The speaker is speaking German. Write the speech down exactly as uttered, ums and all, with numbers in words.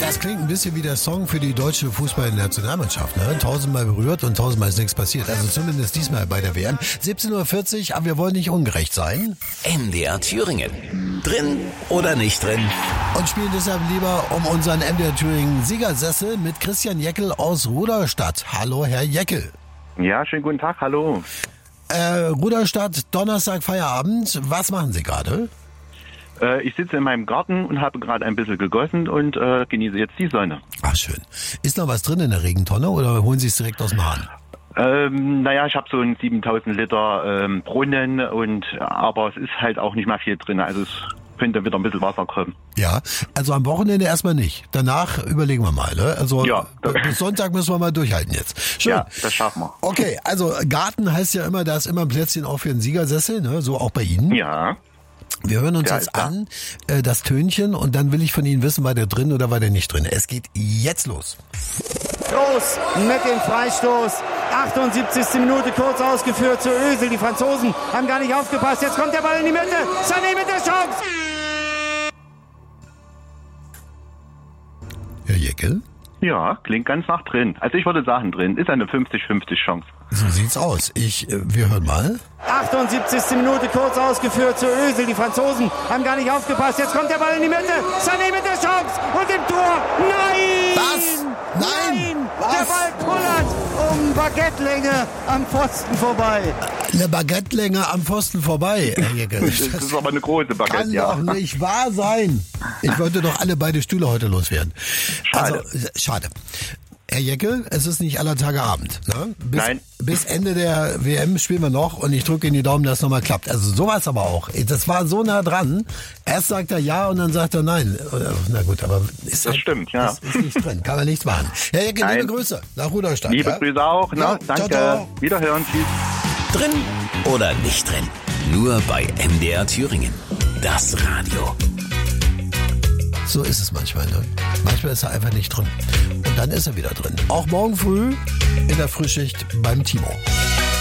Das klingt ein bisschen wie der Song für die deutsche Fußballnationalmannschaft. Ne? Tausendmal berührt und tausendmal ist nichts passiert. Also zumindest diesmal bei der W M. siebzehn Uhr vierzig, aber wir wollen nicht ungerecht sein. M D R Thüringen. Drin oder nicht drin? Und spielen deshalb lieber um unseren M D R Thüringen Siegersessel mit Christian Jeckel aus Ruderstadt. Hallo, Herr Jeckel. Ja, schönen guten Tag, hallo. Äh, Ruderstadt, Donnerstag, Feierabend. Was machen Sie gerade? Äh, ich sitze in meinem Garten und habe gerade ein bisschen gegossen und äh, genieße jetzt die Sonne. Ach, schön. Ist noch was drin in der Regentonne oder holen Sie es direkt aus dem Hahn? Ähm, naja, ich habe so einen siebentausend Liter ähm, Brunnen, und aber es ist halt auch nicht mehr viel drin. Also es könnte wieder ein bisschen Wasser kommen. Ja, also am Wochenende erstmal nicht. Danach überlegen wir mal. Ne? Also ja, bis Sonntag müssen wir mal durchhalten jetzt. Schön. Ja, das schaffen wir. Okay, also Garten heißt ja immer, da ist immer ein Plätzchen auch für einen Siegersessel, ne? So auch bei Ihnen. Ja. Wir hören uns Ja, jetzt an, äh, das Tönchen, und dann will ich von Ihnen wissen, war der drin oder war der nicht drin. Es geht jetzt los. Groß mit dem Freistoß. achtundsiebzigste Minute kurz ausgeführt zu Özil. Die Franzosen haben gar nicht aufgepasst. Jetzt kommt der Ball in die Mitte. Sané mit der Chance. Herr Jeckel? Ja, klingt ganz nach drin. Also ich würde sagen drin. Ist eine fünfzig fünfzig Chance. So sieht's aus. Ich, äh, wir hören mal. achtundsiebzigste Minute kurz ausgeführt zu Özil. Die Franzosen haben gar nicht aufgepasst. Jetzt kommt der Ball in die Mitte. Sané mit der Chance und im Tor. Nein! Was? Nein! Was? Der Ball kullert um Baguettelänge am Pfosten vorbei. Eine Baguettelänge am Pfosten vorbei, Herr Jeckel. Das ist aber eine große Baguette, Kann ja. doch nicht wahr sein. Ich wollte doch alle beide Stühle heute loswerden. Schade. Also, schade. Herr Jeckel, es ist nicht aller Tage Abend. Ne? Bis, Nein. Bis Ende der W M spielen wir noch, und ich drücke in die Daumen, dass es nochmal klappt. Also sowas aber auch. Das war so nah dran. Erst sagt er ja und dann sagt er nein. Na gut, aber ist Das stimmt, ja. Ist, ist nicht drin. Kann man nichts machen. Herr Jeckel, Nein. liebe Grüße nach Ruderstadt. Liebe ja? Grüße auch. Ne? Ja, Danke. ciao, ciao. Wiederhören. Tschüss. Drin oder nicht drin? Nur bei M D R Thüringen. Das Radio. So ist es manchmal. Ne? Manchmal ist er einfach nicht drin. Und dann ist er wieder drin. Auch morgen früh in der Frühschicht beim Timo.